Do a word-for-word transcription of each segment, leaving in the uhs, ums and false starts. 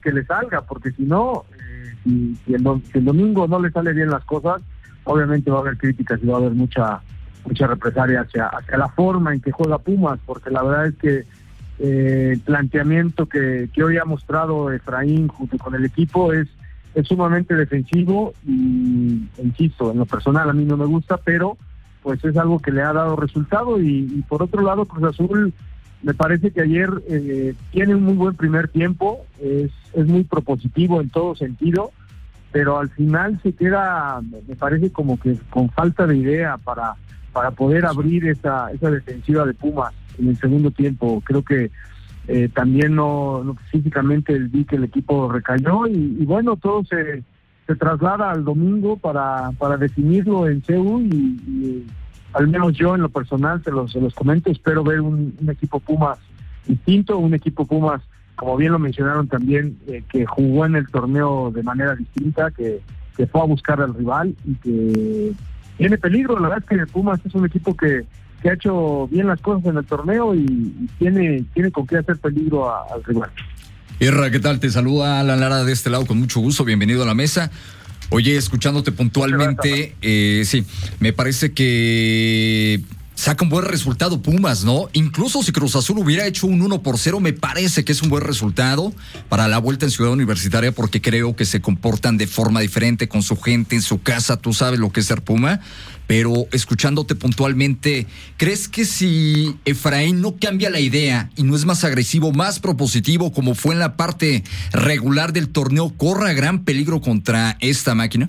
que le salga, porque si no, eh, si, si, el, si el domingo no le sale bien las cosas, obviamente va a haber críticas y va a haber mucha mucha represalia hacia, hacia la forma en que juega Pumas, porque la verdad es que eh, el planteamiento que, que hoy ha mostrado Efraín junto con el equipo es, es sumamente defensivo y, insisto, en lo personal a mí no me gusta, pero pues es algo que le ha dado resultado y, y por otro lado Cruz Azul me parece que ayer eh, tiene un muy buen primer tiempo, es, es muy propositivo en todo sentido, pero al final se queda, me parece como que con falta de idea para para poder abrir esa esa defensiva de Pumas en el segundo tiempo. Creo que eh, también no, no físicamente vi que el equipo recayó y, y bueno, todo se, se traslada al domingo para, para definirlo en C U y, y al menos yo en lo personal se los, se los comento, espero ver un, un equipo Pumas distinto, un equipo Pumas, como bien lo mencionaron también, eh, que jugó en el torneo de manera distinta, que, que fue a buscar al rival y que tiene peligro. La verdad es que Pumas es un equipo que, que ha hecho bien las cosas en el torneo y, y tiene, tiene con qué hacer peligro a, al rival. Irra, ¿qué tal? Te saluda Alan Lara de este lado con mucho gusto, bienvenido a la mesa. Oye, escuchándote puntualmente, eh, sí, me parece que saca un buen resultado Pumas, ¿no? Incluso si Cruz Azul hubiera hecho un uno por cero, me parece que es un buen resultado para la vuelta en Ciudad Universitaria, porque creo que se comportan de forma diferente con su gente en su casa. Tú sabes lo que es ser Puma, pero escuchándote puntualmente, ¿crees que si Efraín no cambia la idea y no es más agresivo, más propositivo, como fue en la parte regular del torneo, corra gran peligro contra esta máquina?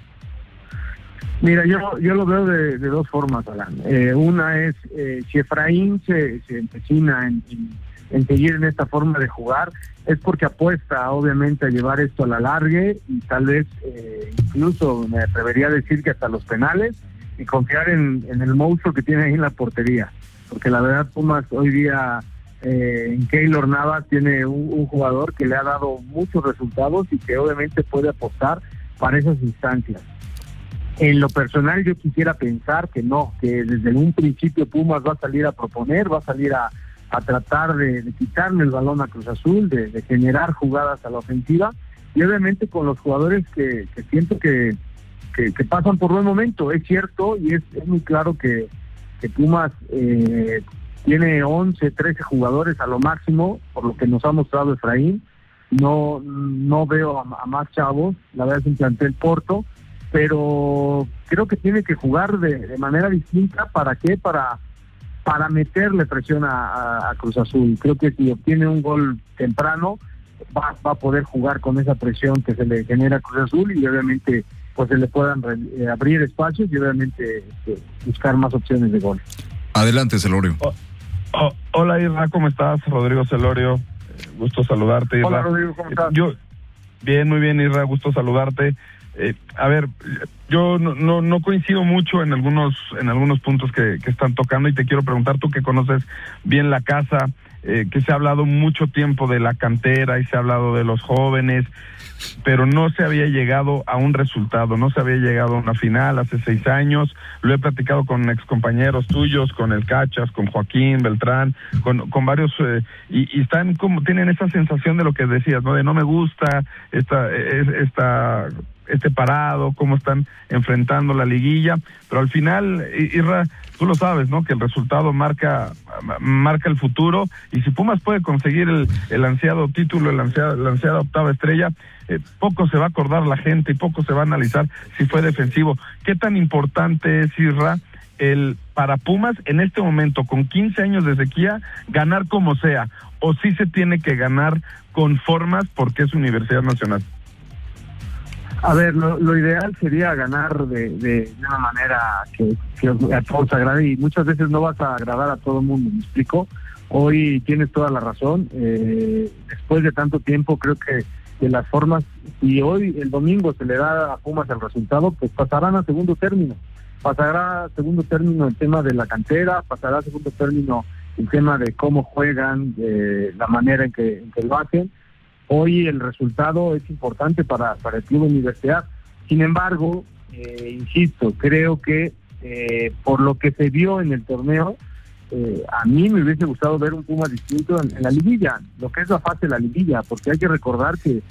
Mira, yo yo lo veo de, de dos formas, Alan. Eh, una es, eh, si Efraín se, se empecina en, en, en seguir en esta forma de jugar, es porque apuesta, obviamente, a llevar esto a la largue y tal vez, eh, incluso me atrevería a decir que hasta los penales, y confiar en, en el monstruo que tiene ahí en la portería. Porque la verdad, Pumas hoy día, eh, en Keylor Navas, tiene un, un jugador que le ha dado muchos resultados y que obviamente puede apostar para esas instancias. En lo personal yo quisiera pensar que no, que desde un principio Pumas va a salir a proponer, va a salir a, a tratar de, de quitarle el balón a Cruz Azul, de, de generar jugadas a la ofensiva y obviamente con los jugadores que, que siento que, que, que pasan por buen momento. Es cierto y es, es muy claro que, que Pumas eh, tiene once, trece jugadores a lo máximo, por lo que nos ha mostrado Efraín. No, no veo a, a más chavos, la verdad es un plantel corto, pero creo que tiene que jugar de, de manera distinta. ¿Para qué? Para para meterle presión a, a, a Cruz Azul. Creo que si obtiene un gol temprano, va, va a poder jugar con esa presión que se le genera a Cruz Azul y obviamente pues se le puedan re, eh, abrir espacios y obviamente eh, buscar más opciones de gol. Adelante, Celorio. Oh, oh, hola, Irra, ¿cómo estás? Rodrigo Celorio, eh, gusto saludarte, Irra. Hola, Rodrigo, ¿cómo estás? Yo, bien, muy bien, Irra, gusto saludarte. Eh, a ver, yo no, no no coincido mucho en algunos en algunos puntos que, que están tocando y te quiero preguntar, tú que conoces bien la casa, eh, que se ha hablado mucho tiempo de la cantera y se ha hablado de los jóvenes, pero no se había llegado a un resultado, no se había llegado a una final hace seis años, lo he platicado con excompañeros tuyos, con el Cachas, con Joaquín Beltrán, con, con varios, eh, y, y están como, tienen esa sensación de lo que decías, ¿no? De no me gusta esta, esta este parado, cómo están enfrentando la liguilla, pero al final, Irra, tú lo sabes, ¿no? Que el resultado marca marca el futuro, y si Pumas puede conseguir el, el ansiado título, el ansiado, la ansiada octava estrella, eh, poco se va a acordar la gente y poco se va a analizar si fue defensivo. ¿Qué tan importante es, Irra, el para Pumas en este momento, con quince años de sequía, ganar como sea, o sí se tiene que ganar con formas porque es Universidad Nacional? A ver, lo, lo ideal sería ganar de, de una manera que, que a todos agrade, y muchas veces no vas a agradar a todo el mundo, ¿me explico? Hoy tienes toda la razón, eh, después de tanto tiempo creo que de las formas, si hoy el domingo se le da a Pumas el resultado, pues pasarán a segundo término, pasará a segundo término el tema de la cantera, pasará a segundo término el tema de cómo juegan, de la manera en que, en que lo hacen. Hoy el resultado es importante para, para el Club Universidad. Sin embargo, eh, insisto, creo que eh, por lo que se vio en el torneo, eh, a mí me hubiese gustado ver un Puma distinto en, en la liguilla, lo que es la fase de la liguilla, porque hay que recordar que